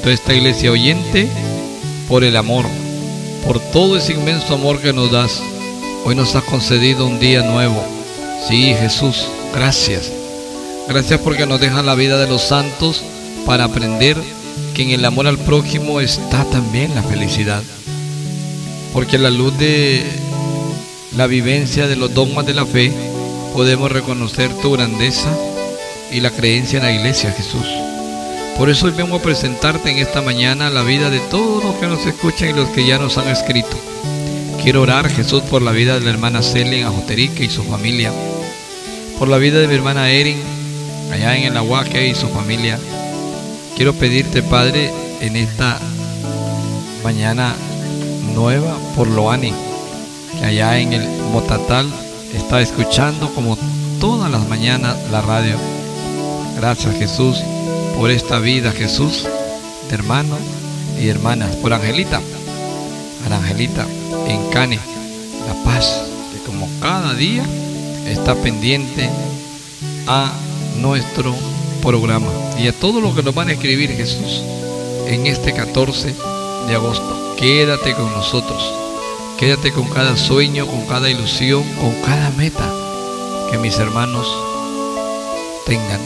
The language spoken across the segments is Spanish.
toda esta iglesia oyente, por el amor, por todo ese inmenso amor que nos das. Hoy nos has concedido un día nuevo. Sí, Jesús, gracias. Gracias porque nos dejan la vida de los santos para aprender que en el amor al prójimo está también la felicidad. Porque a la luz de la vivencia de los dogmas de la fe podemos reconocer tu grandeza y la creencia en la iglesia, Jesús. Por eso hoy vengo a presentarte en esta mañana la vida de todos los que nos escuchan y los que ya nos han escrito. Quiero orar, Jesús, por la vida de la hermana Celia en Ajoterique y su familia, por la vida de mi hermana Erin allá en el Aguaje y su familia. Quiero pedirte, Padre, en esta mañana nueva por Loani, que allá en el Motatal está escuchando como todas las mañanas la radio. Gracias, Jesús, por esta vida, Jesús, de hermanos y hermanas. Por Angelita, a la Angelita en Cane, La Paz, que como cada día está pendiente a nuestro programa. Y a todos los que nos van a escribir, Jesús, en este 14 de agosto. Quédate con nosotros. Quédate con cada sueño, con cada ilusión, con cada meta que mis hermanos tengan.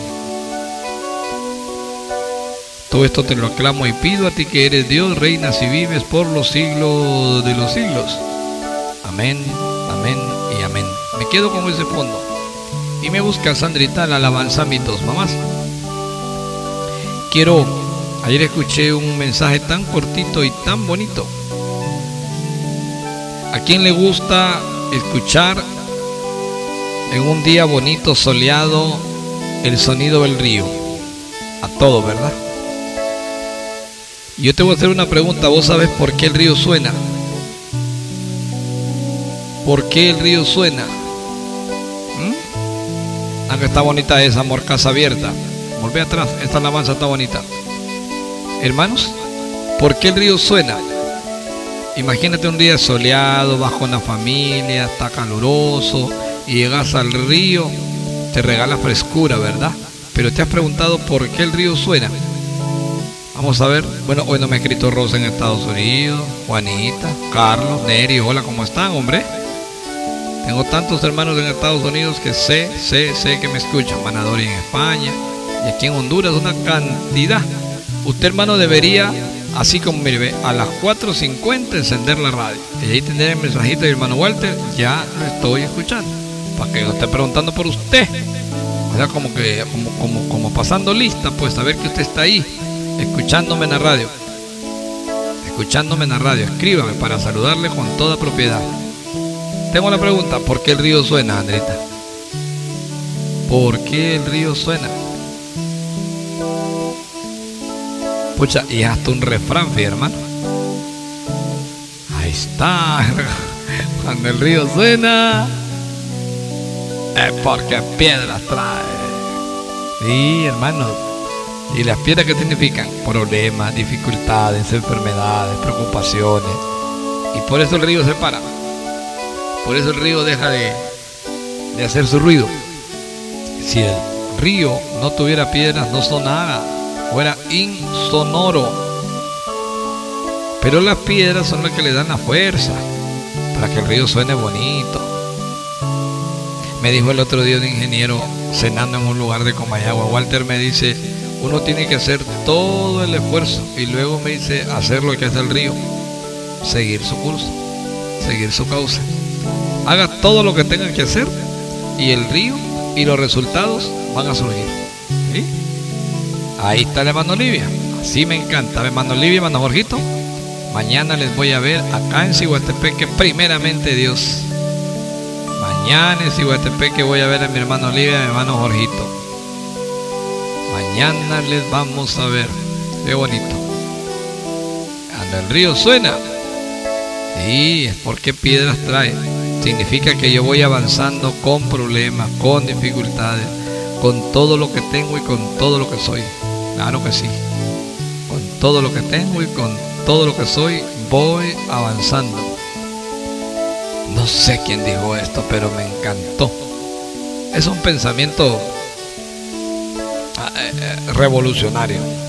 Todo esto te lo aclamo y pido a ti que eres Dios, reinas y vives por los siglos de los siglos. Amén, amén y amén. Me quedo con ese fondo. Y me busca Sandrita la alabanza a mis dos mamás. Ayer escuché un mensaje tan cortito y tan bonito. ¿A quién le gusta escuchar en un día bonito, soleado, el sonido del río? A todos, ¿verdad? Yo te voy a hacer una pregunta. ¿Vos sabés por qué el río suena? ¿Por qué el río suena? Aunque está bonita esa, amor, casa abierta. Volvé atrás, esta alabanza está bonita. Hermanos, ¿por qué el río suena? Imagínate un día soleado, bajo una familia, está caluroso, y llegas al río, te regala frescura, ¿verdad? Pero te has preguntado por qué el río suena. Vamos a ver. Bueno, hoy no me ha escrito Rosa en Estados Unidos, Juanita, Carlos, Neri. Hola, ¿cómo están, hombre? Tengo tantos hermanos en Estados Unidos que sé que me escuchan. Manadori en España, y aquí en Honduras una cantidad. Usted, hermano, debería, así como mire, a las 4:50 encender la radio y ahí tener el mensajito de hermano Walter. Ya lo estoy escuchando, para que lo esté preguntando por usted. O sea, como pasando lista, pues a ver que usted está ahí escuchándome en la radio. Escríbame para saludarle con toda propiedad. Tengo la pregunta: ¿por qué el río suena, Andrita? ¿Por qué el río suena? Pucha, y hasta un refrán, hermano. Ahí está. Cuando el río suena, es porque piedras trae. Sí, hermano. ¿Y las piedras qué significan? Problemas, dificultades, enfermedades, preocupaciones. Y por eso el río se para. Por eso el río deja de hacer su ruido. Si el río no tuviera piedras, no sonara, fuera insonoro. Pero las piedras son las que le dan la fuerza para que el río suene bonito. Me dijo el otro día un ingeniero cenando en un lugar de Comayagua. Walter me dice: uno tiene que hacer todo el esfuerzo, y luego me dice hacer lo que hace el río, seguir su curso, seguir su cauce. Haga todo lo que tenga que hacer y el río y los resultados van a surgir. ¿Sí? Ahí está la hermana Olivia. Así me encanta. Hermano Olivia, hermano Jorgito, mañana les voy a ver acá en Ciguatepeque, primeramente Dios. Mañana en Ciguatepeque voy a ver a mi hermano Olivia y a mi hermano Jorgito. Mañana les vamos a ver. Qué bonito. Cuando el río suena, sí, es porque piedras trae. Significa que yo voy avanzando con problemas, con dificultades, con todo lo que tengo y con todo lo que soy. Claro que sí. Con todo lo que tengo y con todo lo que soy, voy avanzando. No sé quién dijo esto, pero me encantó. Es un pensamiento revolucionario.